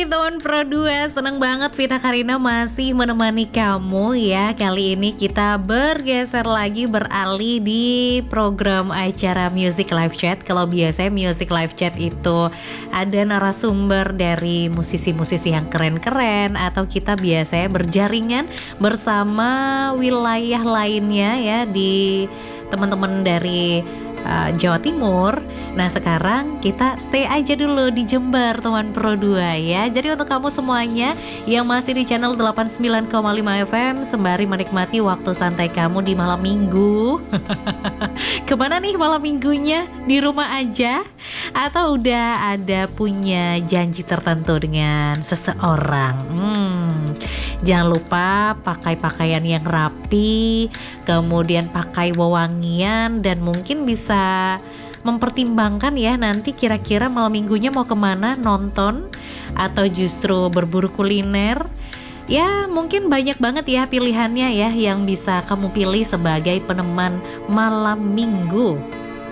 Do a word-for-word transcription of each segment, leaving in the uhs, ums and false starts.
teman Pro dua, seneng banget Vita Karina masih menemani kamu ya. Kali ini kita bergeser lagi, beralih di program acara Music Live Chat. Kalau biasanya Music Live Chat itu ada narasumber dari musisi-musisi yang keren-keren, atau kita biasanya berjaringan bersama wilayah lainnya ya, di teman-teman dari Uh, Jawa Timur. Nah sekarang kita stay aja dulu di Jember teman Pro dua ya. Jadi untuk kamu semuanya yang masih di channel delapan puluh sembilan koma lima F M, sembari menikmati waktu santai kamu di malam minggu. Kemana nih malam minggunya? Di rumah aja? Atau udah ada punya janji tertentu dengan seseorang? Hmm, jangan lupa pakai pakaian yang rapi, kemudian pakai wewangian, dan mungkin bisa mempertimbangkan ya nanti kira-kira malam minggunya mau kemana, nonton atau justru berburu kuliner. Ya mungkin banyak banget ya pilihannya ya yang bisa kamu pilih sebagai peneman malam minggu.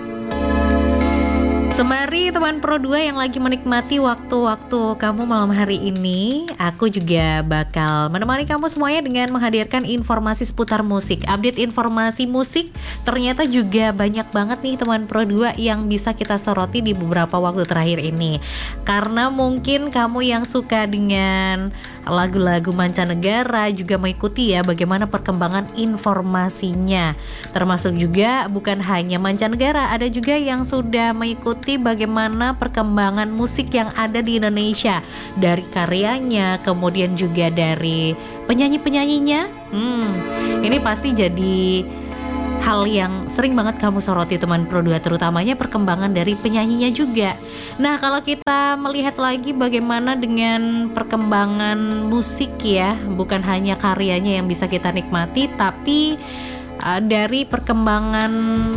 Sembari teman Pro dua yang lagi menikmati waktu-waktu kamu malam hari ini, aku juga bakal menemani kamu semuanya dengan menghadirkan informasi seputar musik. Update informasi musik ternyata juga banyak banget nih teman Pro dua yang bisa kita soroti di beberapa waktu terakhir ini. Karena mungkin kamu yang suka dengan lagu-lagu mancanegara juga mengikuti ya bagaimana perkembangan informasinya. Termasuk juga bukan hanya mancanegara, ada juga yang sudah mengikuti bagaimana perkembangan musik yang ada di Indonesia, dari karyanya, kemudian juga dari penyanyi-penyanyinya. Hmm, ini pasti jadi hal yang sering banget kamu soroti teman Pro dua, terutamanya perkembangan dari penyanyinya juga. Nah kalau kita melihat lagi bagaimana dengan perkembangan musik ya, bukan hanya karyanya yang bisa kita nikmati, tapi Uh, dari perkembangan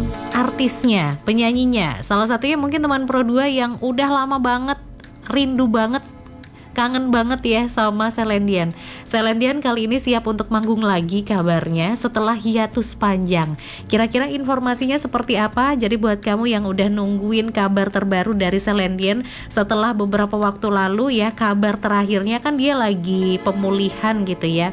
artisnya, penyanyinya. Salah satunya mungkin teman Pro dua yang udah lama banget, rindu banget, kangen banget ya sama Celine Dion. Celine Dion kali ini siap untuk manggung lagi kabarnya setelah hiatus panjang. Kira-kira informasinya seperti apa? Jadi buat kamu yang udah nungguin kabar terbaru dari Celine Dion setelah beberapa waktu lalu ya, kabar terakhirnya kan dia lagi pemulihan gitu ya,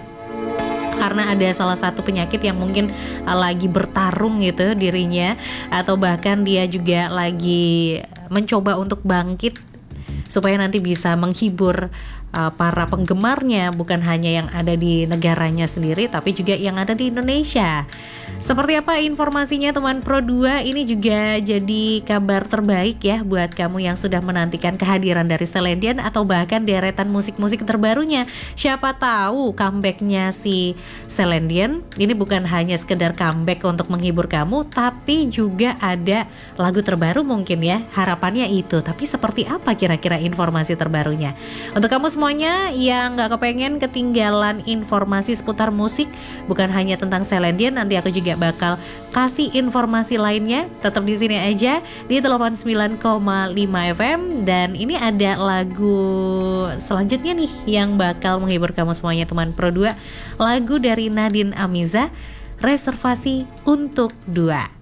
karena ada salah satu penyakit yang mungkin lagi bertarung gitu dirinya, atau bahkan dia juga lagi mencoba untuk bangkit supaya nanti bisa menghibur uh, para penggemarnya, bukan hanya yang ada di negaranya sendiri tapi juga yang ada di Indonesia. Seperti apa informasinya teman Pro dua? Ini juga jadi kabar terbaik ya buat kamu yang sudah menantikan kehadiran dari Celine Dion atau bahkan deretan musik-musik terbarunya. Siapa tahu comebacknya si Celine Dion ini bukan hanya sekedar comeback untuk menghibur kamu, tapi juga ada lagu terbaru mungkin ya. Harapannya itu. Tapi seperti apa kira-kira informasi terbarunya? Untuk kamu semuanya yang gak kepengen ketinggalan informasi seputar musik, bukan hanya tentang Celine Dion, nanti aku juga bakal kasih informasi lainnya. Tetap di sini aja di delapan puluh sembilan koma lima F M. Dan ini ada lagu selanjutnya nih yang bakal menghibur kamu semuanya teman Pro dua. Lagu dari Nadine Amiza, Reservasi untuk Dua.